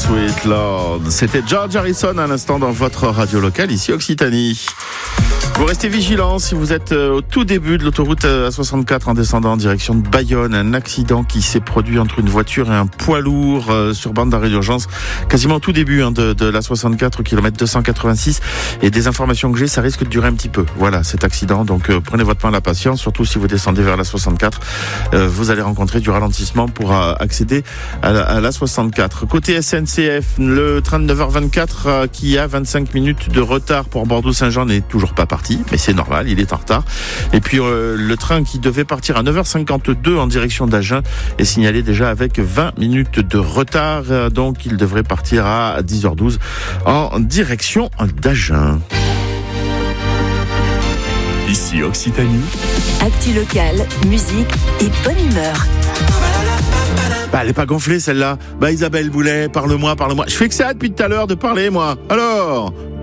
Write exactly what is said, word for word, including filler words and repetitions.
Sweet Lord. C'était George Harrison à l'instant dans votre radio locale ici Occitanie. Vous restez vigilants si vous êtes au tout début de l'autoroute A soixante-quatre en descendant en direction de Bayonne. Un accident qui s'est produit entre une voiture et un poids lourd euh, sur bande d'arrêt d'urgence, quasiment au tout début hein, de, de l'A soixante-quatre, kilomètre deux cent quatre-vingt-six. Et des informations que j'ai, ça risque de durer un petit peu. Voilà, cet accident. Donc euh, prenez votre temps à la patience, surtout si vous descendez vers l'A soixante-quatre. Euh, vous allez rencontrer du ralentissement pour euh, accéder à la, à l'A soixante-quatre. Côté S N C F, le train de neuf heures vingt-quatre euh, qui a vingt-cinq minutes de retard pour Bordeaux-Saint-Jean n'est toujours pas parti. Mais c'est normal, il est en retard. Et puis euh, le train qui devait partir à neuf heures cinquante-deux en direction d'Agen est signalé déjà avec vingt minutes de retard. Euh, donc il devrait partir à dix heures douze en direction d'Agen. Ici Occitanie. Actu locale, musique et bonne humeur. Bah, elle est pas gonflée celle-là. Bah Isabelle Boulet, parle-moi, parle-moi. Je fais que ça depuis tout à l'heure de parler moi. Alors